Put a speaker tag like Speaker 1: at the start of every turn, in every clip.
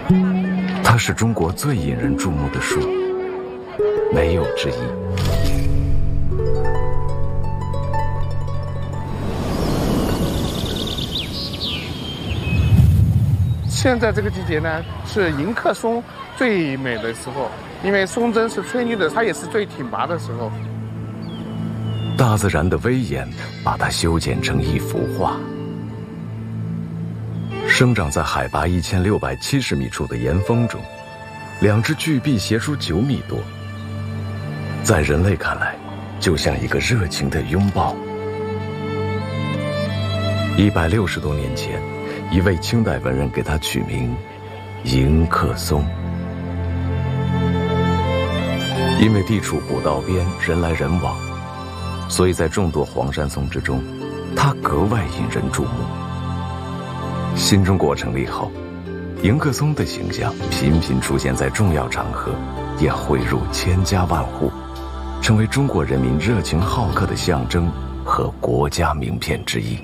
Speaker 1: 它是中国最引人注目的树，没有之一。
Speaker 2: 现在这个季节呢，是迎客松最美的时候，因为松针是翠绿的，它也是最挺拔的时候。
Speaker 1: 大自然的威严把它修剪成一幅画。生长在海拔1670米处的岩峰中，两只巨壁斜出9米多，在人类看来，就像一个热情的拥抱。160多年前，一位清代文人给它取名迎客松。因为地处古道边，人来人往，所以在众多黄山松之中，它格外引人注目。新中国成立后，迎客松的形象频频出现在重要场合，也汇入千家万户，成为中国人民热情好客的象征和国家名片之一。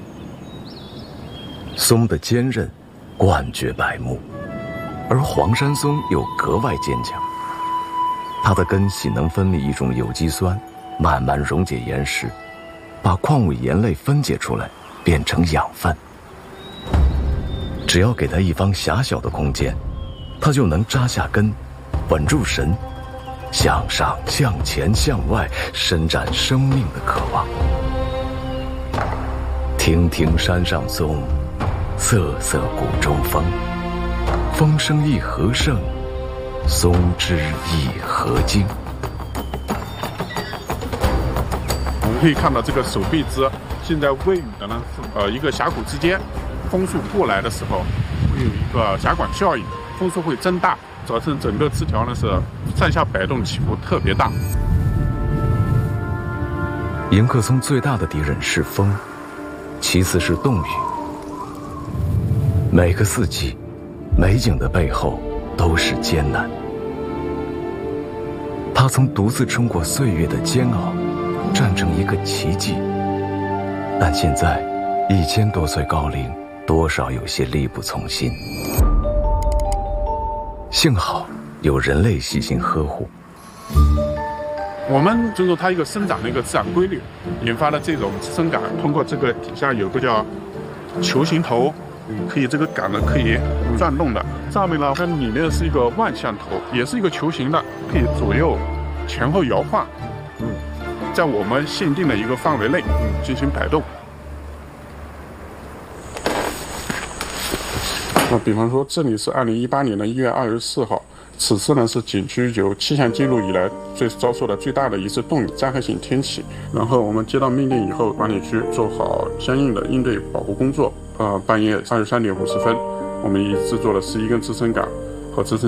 Speaker 1: 松的坚韧冠绝百目，而黄山松又格外坚强。它的根系能分泌一种有机酸，慢慢溶解岩石，把矿物盐类分解出来，变成养分。只要给它一方狭小的空间，它就能扎下根，稳住神，向上、向前、向外伸展生命的渴望。亭亭山上松，瑟瑟谷中风。风声一何盛，松枝一何精。
Speaker 3: 我们可以看到这个手臂枝现在位于的呢一个峡谷之间，风速过来的时候会有一个狭管效应，风速会增大，造成整个枝条呢是上下摆动起伏特别大。
Speaker 1: 迎客松最大的敌人是风，其次是冻雨。每个四季，美景的背后都是艰难。它曾独自冲过岁月的煎熬，站成一个奇迹。但现在1000多岁高龄，多少有些力不从心。幸好有人类细心呵护。
Speaker 3: 我们尊重它一个生长的一个自然规律，引发了这种支撑杆。通过这个底下有个叫球形头，可以这个杆呢可以转动的。上面呢它里面是一个万向头，也是一个球形的，可以左右前后摇晃。在我们限定的一个范围内进行摆动。那比方说，这里是2018年的1月24号，此次呢是景区有气象记录以来遭受的最大的一次冻雨灾害性天气。然后我们接到命令以后，管理区做好相应的应对保护工作。半夜23点50分，我们已制作了11根支撑杆和支撑